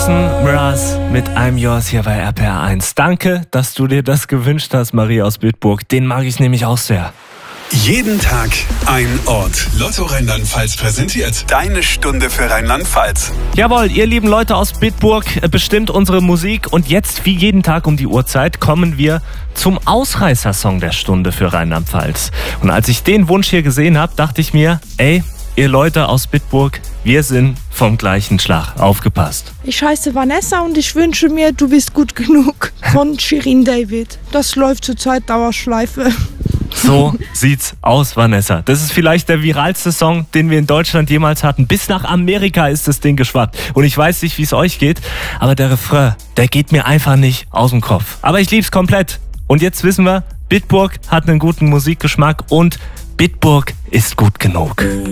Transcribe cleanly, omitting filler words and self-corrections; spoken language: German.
Jason Mraz mit I'm Yours hier bei RPR 1. Danke, dass du dir das gewünscht hast, Marie aus Bitburg. Den mag ich nämlich auch sehr. Jeden Tag ein Ort. Lotto Rheinland-Pfalz präsentiert deine Stunde für Rheinland-Pfalz. Jawohl, ihr lieben Leute aus Bitburg, bestimmt unsere Musik. Und jetzt, wie jeden Tag um die Uhrzeit, kommen wir zum Ausreißersong der Stunde für Rheinland-Pfalz. Und als ich den Wunsch hier gesehen habe, dachte ich mir, ey, ihr Leute aus Bitburg, wir sind vom gleichen Schlag. Aufgepasst. Ich heiße Vanessa und ich wünsche mir, du bist gut genug von Shirin David. Das läuft zurzeit Dauerschleife. So sieht's aus, Vanessa. Das ist vielleicht der viralste Song, den wir in Deutschland jemals hatten. Bis nach Amerika ist das Ding geschwappt. Und ich weiß nicht, wie es euch geht, aber der Refrain, der geht mir einfach nicht aus dem Kopf. Aber ich lieb's komplett. Und jetzt wissen wir, Bitburg hat einen guten Musikgeschmack und Bitburg ist gut genug.